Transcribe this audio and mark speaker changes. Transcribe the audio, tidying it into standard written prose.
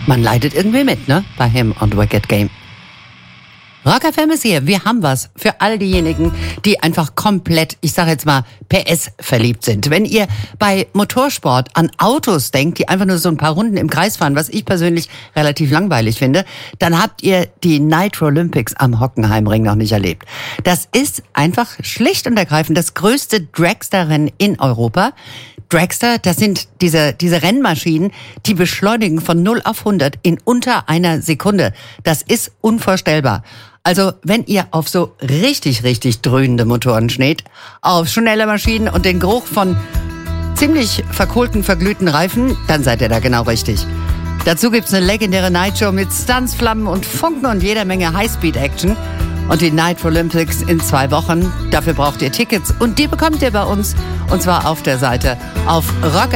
Speaker 1: man leidet irgendwie mit, ne? Bei Him und Wicked Game. Rock FM ist hier. Wir haben was für all diejenigen, die einfach komplett, ich sage jetzt mal, PS verliebt sind. Wenn ihr bei Motorsport an Autos denkt, die einfach nur so ein paar Runden im Kreis fahren, was ich persönlich relativ langweilig finde, dann habt ihr die Nitro Olympics am Hockenheimring noch nicht erlebt. Das ist einfach schlicht und ergreifend das größte Dragster-Rennen in Europa. Dragster, das sind diese Rennmaschinen, die beschleunigen von 0 auf 100 in unter einer Sekunde. Das ist unvorstellbar. Also, wenn ihr auf so richtig dröhnende Motoren steht, auf schnelle Maschinen und den Geruch von ziemlich verkohlten, verglühten Reifen, dann seid ihr da genau richtig. Dazu gibt's eine legendäre Nightshow mit Stunts, Flammen und Funken und jeder Menge Highspeed-Action. Und die Nitro Olympics in 2 Wochen. Dafür braucht ihr Tickets und die bekommt ihr bei uns. Und zwar auf der Seite auf Rock